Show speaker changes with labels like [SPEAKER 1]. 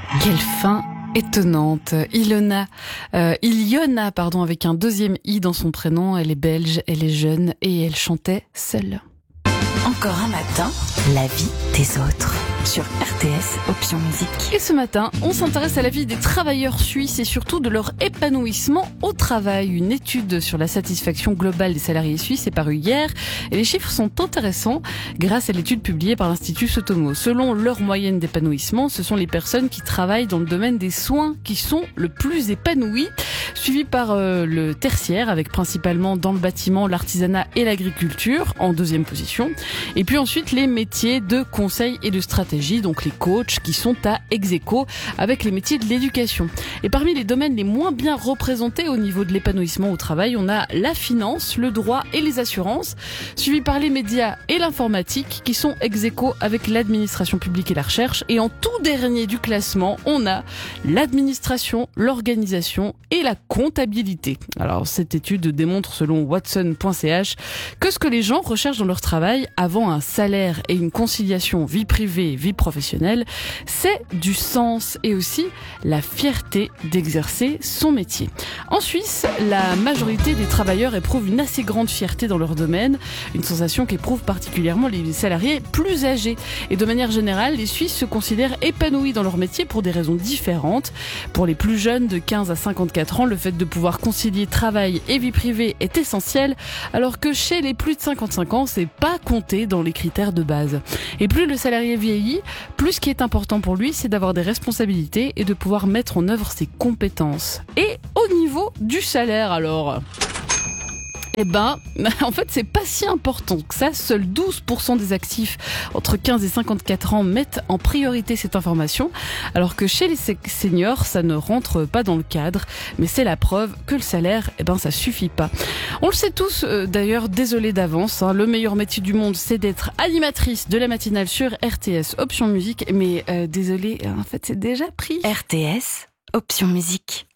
[SPEAKER 1] Quelle fin étonnante. Ilyona, avec un deuxième i dans son prénom. Elle est belge, elle est jeune et elle chantait seule.
[SPEAKER 2] Encore un matin, la vie des autres. Sur RTS Option Musique.
[SPEAKER 1] Et ce matin, on s'intéresse à la vie des travailleurs suisses et surtout de leur épanouissement au travail. Une étude sur la satisfaction globale des salariés suisses est parue hier et les chiffres sont intéressants grâce à l'étude publiée par l'Institut Sotomo. Selon leur moyenne d'épanouissement, ce sont les personnes qui travaillent dans le domaine des soins qui sont le plus épanouies, suivies par le tertiaire avec principalement dans le bâtiment, l'artisanat et l'agriculture en deuxième position. Et puis ensuite les métiers de conseil et de stratégie, donc les coachs qui sont à ex-aequo avec les métiers de l'éducation. Et parmi les domaines les moins bien représentés au niveau de l'épanouissement au travail, on a la finance, le droit et les assurances, suivis par les médias et l'informatique qui sont ex-aequo avec l'administration publique et la recherche. Et en tout dernier du classement, on a l'administration, l'organisation et la comptabilité. Alors cette étude démontre selon Watson.ch que ce que les gens recherchent dans leur travail avant un salaire et une conciliation vie privée, vie professionnelle, c'est du sens et aussi la fierté d'exercer son métier. En Suisse, la majorité des travailleurs éprouvent une assez grande fierté dans leur domaine, une sensation qu'éprouvent particulièrement les salariés plus âgés. Et de manière générale, les Suisses se considèrent épanouis dans leur métier pour des raisons différentes. Pour les plus jeunes de 15 à 54 ans, le fait de pouvoir concilier travail et vie privée est essentiel, alors que chez les plus de 55 ans, c'est pas compté dans les critères de base. Et plus le salarié vieillit, plus ce qui est important pour lui, c'est d'avoir des responsabilités et de pouvoir mettre en œuvre ses compétences. Et au niveau du salaire, alors... en fait, c'est pas si important que ça. Seuls 12% des actifs entre 15 et 54 ans mettent en priorité cette information, alors que chez les seniors, ça ne rentre pas dans le cadre. Mais c'est la preuve que le salaire, ça suffit pas. On le sait tous, d'ailleurs, désolé d'avance. Le meilleur métier du monde, c'est d'être animatrice de la matinale sur RTS Option Musique. Mais désolé, en fait, c'est déjà pris.
[SPEAKER 2] RTS Option Musique.